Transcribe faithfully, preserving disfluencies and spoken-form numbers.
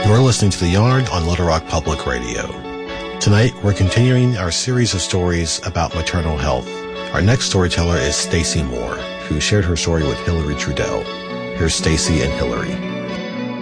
You're listening to The Yarn on Little Rock Public Radio. Tonight, we're continuing our series of stories about maternal health. Our next storyteller is Stacey Moore, who shared her story with Hillary Trudell. Here's Stacey and Hillary.